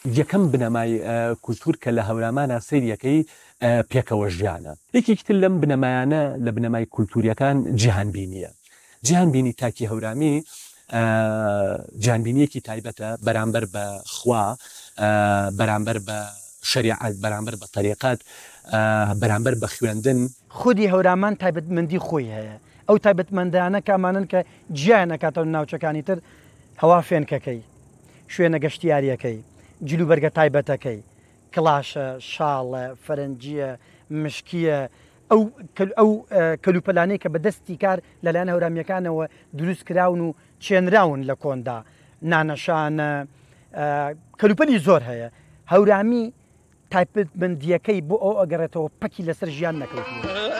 یەکەم بنەمای کولتور کە لە هەورامانە سەیریەکەی پێکەوە ژیانە. یەکێکتر لەم بنەمایانە لە بنەمای کولتوریەکان جیهانبینیە. جیهانبینی تاکی هەورامی جیهانبینیەکی تایبەتە بەرامبەر بە خوا، بەرامبەر بە شریعەت، بەرامبەر بە طریقەت، بەرامبەر بە خوێندن. خودی هەورامان تایبەتمەندی خۆی هەیە. ئەو تایبەتمەندانە کامانن کە گیانەکاتەوە ناوچەکانی تر، هەوا فێنکەکەی، شوێنە گەشتیاریەکەی، جلوبەرگە تایبەتەکەی، کڵاشە، شاڵە، فەرەنجیە، مشکیە، ئەو کەلوپەلانەی کە بەدەستی کار لەلایەن هەورامیەکانەوە دروست کراون و چێنراون لە کۆندا، نانەشانە، کەلوپەلی زۆر هەیە. هەورامی تایبەتمەندیەکەی بۆ ئەو ئەگەڕێتەوە پەکی لەسەر ژیان نەکەوتووە.